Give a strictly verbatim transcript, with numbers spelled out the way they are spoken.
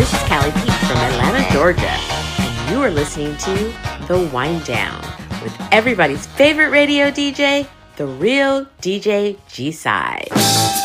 This is Callie Peach from Atlanta, Georgia, and you are listening to The Wind Down with everybody's favorite radio D J, the real D J G-Side.